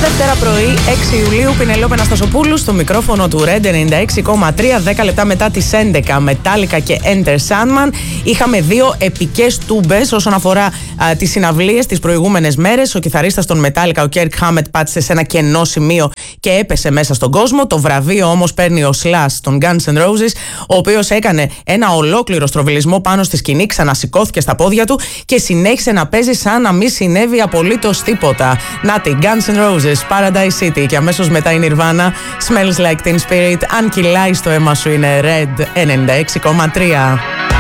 Δευτέρα πρωί, 6 Ιουλίου, Πινελόπη Αναστασοπούλου στο μικρόφωνο του Red 96,3, 10 λεπτά μετά τις 11. Metallica και Enter Sandman. Είχαμε δύο επικές τούμπες όσον αφορά τις συναυλίες τις προηγούμενες μέρες. Ο κιθαρίστας των Metallica, ο Kirk Hammett, πάτησε σε ένα κενό σημείο και έπεσε μέσα στον κόσμο. Το βραβείο όμως παίρνει ο Slash των Guns N' Roses, ο οποίος έκανε ένα ολόκληρο στροβιλισμό πάνω στη σκηνή, ξανασηκώθηκε στα πόδια του και συνέχισε να παίζει σαν να μην συνέβη απολύτως τίποτα. Νάτι, Guns N' Roses, Paradise City, και αμέσως μετά η Nirvana, Smells Like Teen Spirit. Αν κυλάει στο αίμα σου είναι Red 96,3.